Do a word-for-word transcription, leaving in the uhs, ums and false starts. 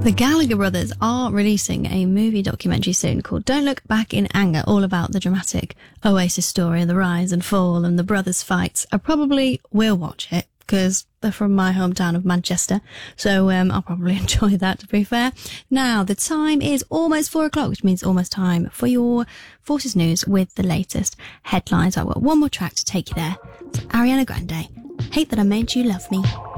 The Gallagher brothers are releasing a movie documentary soon called Don't Look Back in Anger, all about the dramatic Oasis story, the rise and fall and the brothers' fights. I probably will watch it because they're from my hometown of Manchester, so um, I'll probably enjoy that, to be fair. Now, the time is almost four o'clock, which means almost time for your Forces News with the latest headlines. I've got one more track to take you there. It's Ariana Grande, Hate That I Made You Love Me.